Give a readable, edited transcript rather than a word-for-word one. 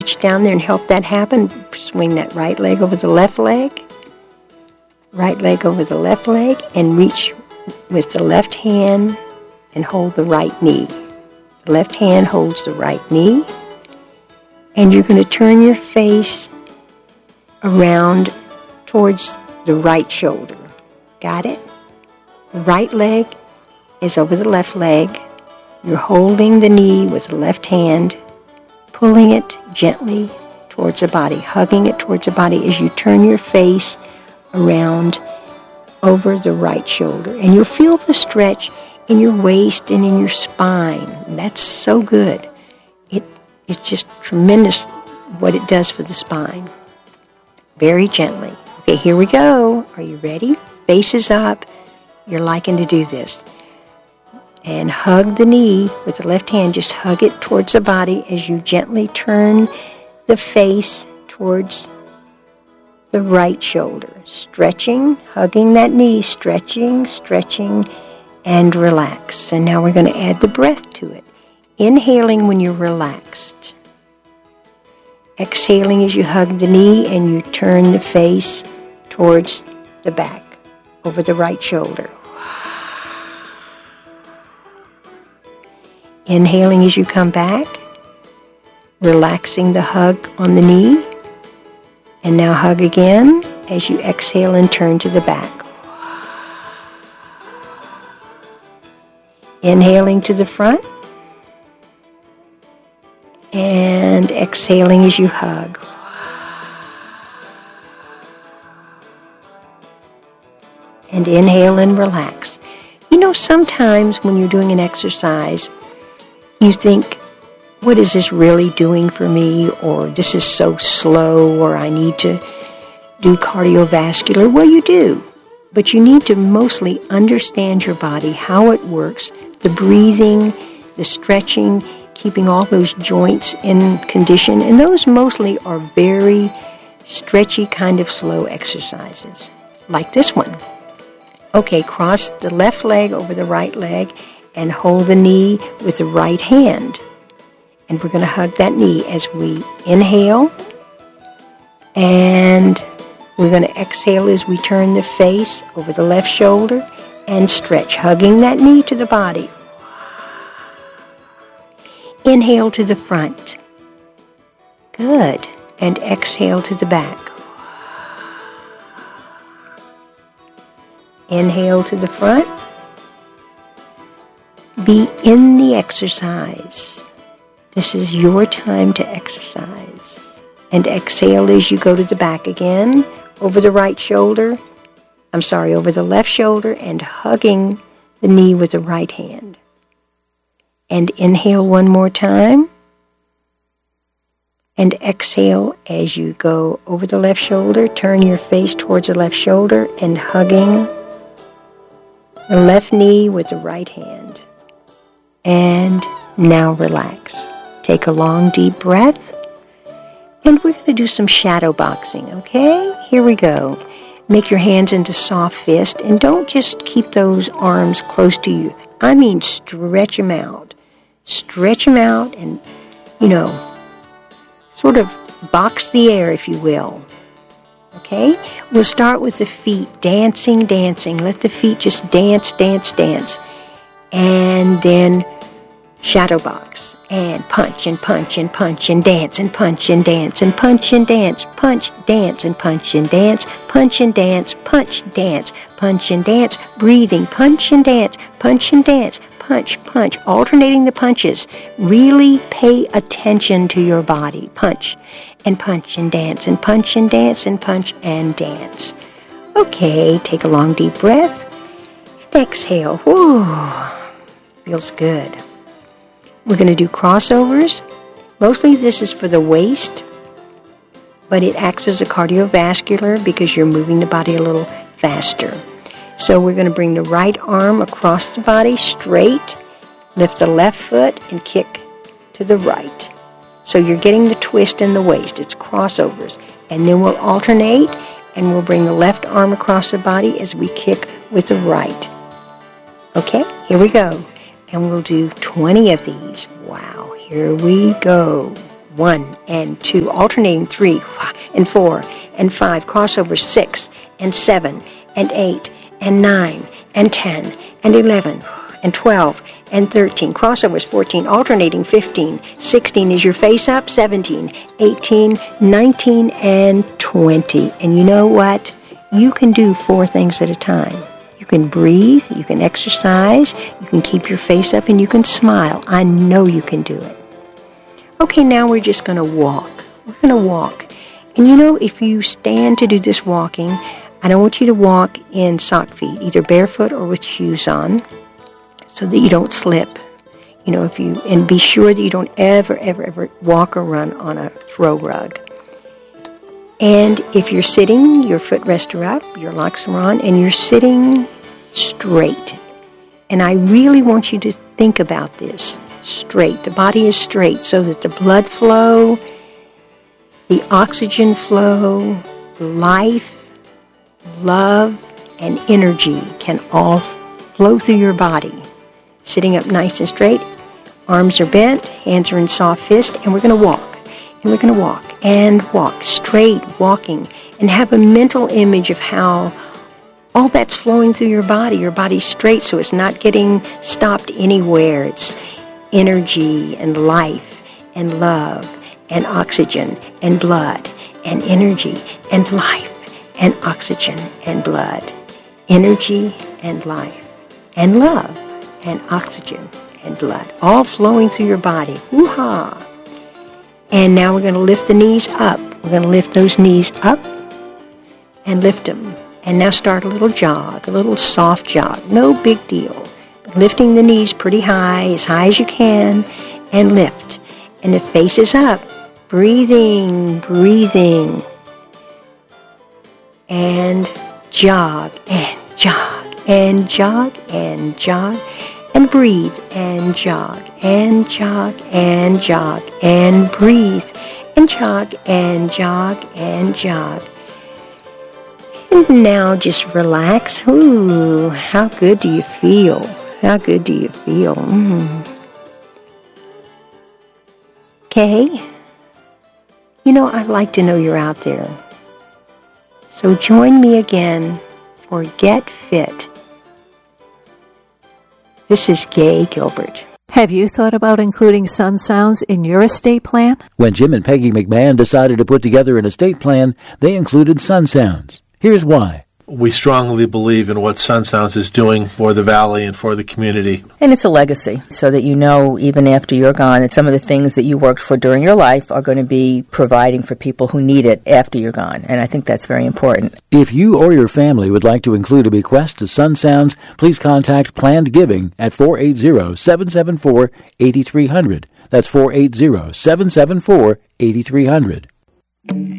reach down there and help that happen. Swing that right leg over the left leg. Right leg over the left leg. And reach with the left hand and hold the right knee. The left hand holds the right knee. And you're going to turn your face around towards the right shoulder. Got it? The right leg is over the left leg. You're holding the knee with the left hand, pulling it gently towards the body, hugging it towards the body as you turn your face around over the right shoulder. And you'll feel the stretch in your waist and in your spine. That's so good. It's just tremendous what it does for the spine. Very gently. Okay, here we go. Are you ready? Face is up. You're liking to do this. And hug the knee with the left hand. Just hug it towards the body as you gently turn the face towards the right shoulder. Stretching, hugging that knee, stretching, and relax. And now we're going to add the breath to it. Inhaling when you're relaxed. Exhaling as you hug the knee and you turn the face towards the back, over the right shoulder. Inhaling as you come back, relaxing the hug on the knee. And now hug again as you exhale and turn to the back. Inhaling to the front. And exhaling as you hug. And inhale and relax. You know, sometimes when you're doing an exercise, you think, what is this really doing for me? Or this is so slow, or I need to do cardiovascular. Well, you do. But you need to mostly understand your body, how it works, the breathing, the stretching, keeping all those joints in condition. And those mostly are very stretchy, kind of slow exercises, like this one. Okay, cross the left leg over the right leg and hold the knee with the right hand. And we're going to hug that knee as we inhale. And we're going to exhale as we turn the face over the left shoulder and stretch, hugging that knee to the body. Inhale to the front. Good. And exhale to the back. Inhale to the front. Be in the exercise. This is your time to exercise. And exhale as you go to the back again, over the right shoulder. Over the left shoulder, and hugging the knee with the right hand. And inhale one more time. And exhale as you go over the left shoulder. Turn your face towards the left shoulder and hugging the left knee with the right hand. And now relax. Take a long, deep breath. And we're going to do some shadow boxing, okay? Here we go. Make your hands into soft fist. And don't just keep those arms close to you. I mean, stretch them out. Stretch them out and, sort of box the air, if you will. Okay? We'll start with the feet. Dancing. Let the feet just dance. And then shadow box. And punch and punch and punch and dance and punch and dance and punch and dance. Punch, dance and punch and dance. Punch and dance, punch, dance. Punch and dance. Breathing. Punch and dance. Punch and dance. Punch, punch. Alternating the punches. Really pay attention to your body. Punch and punch and dance and punch and dance and punch and dance. Okay, take a long deep breath. And exhale. Whew. Feels good. We're going to do crossovers. Mostly this is for the waist, but it acts as a cardiovascular because you're moving the body a little faster. So we're going to bring the right arm across the body straight, lift the left foot, and kick to the right. So you're getting the twist in the waist. It's crossovers. And then we'll alternate, and we'll bring the left arm across the body as we kick with the right. Okay, here we go. And we'll do 20 of these. Wow, here we go. 1 and 2, alternating 3 and 4 and 5, crossovers 6 and 7 and 8 and 9 and 10 and 11 and 12 and 13, crossovers 14, alternating 15, 16 is your face up, 17, 18, 19, and 20. And you know what? You can do 4 things at a time. You can breathe, you can exercise, you can keep your face up, and you can smile. I know you can do it. Okay, now we're just going to walk. We're going to walk. And you know, if you stand to do this walking, I don't want you to walk in sock feet, either barefoot or with shoes on, so that you don't slip. You know, and be sure that you don't ever walk or run on a throw rug. And if you're sitting, your footrests are up, your locks are on, and you're sitting straight. And I really want you to think about this. Straight. The body is straight so that the blood flow, the oxygen flow, life, love, and energy can all flow through your body. Sitting up nice and straight, arms are bent, hands are in soft fist, and we're going to walk. And we're going to walk and walk, straight walking, and have a mental image of how all that's flowing through your body. Your body's straight, so it's not getting stopped anywhere. It's energy and life and love and oxygen and blood and energy and life and oxygen and blood. Energy and life and love and oxygen and blood, all flowing through your body. Woo-ha! And now we're going to lift the knees up. We're going to lift those knees up and lift them. And now start a little jog, a little soft jog. No big deal. But lifting the knees pretty high as you can, and lift. And the face is up. Breathing, breathing. And jog, and jog, and jog, and jog. And breathe, and jog, and jog, and jog, and breathe, and jog, and jog, and jog. And now just relax. Ooh, how good do you feel? How good do you feel? Okay. You know, I'd like to know you're out there. So join me again for Get Fit. This is Gay Gilbert. Have you thought about including sun sounds in your estate plan? When Jim and Peggy McMahon decided to put together an estate plan, they included sun sounds. Here's why. We strongly believe in what Sun Sounds is doing for the Valley and for the community. And it's a legacy, so that you know, even after you're gone, that some of the things that you worked for during your life are going to be providing for people who need it after you're gone. And I think that's very important. If you or your family would like to include a bequest to Sun Sounds, please contact Planned Giving at 480-774-8300. That's 480-774-8300.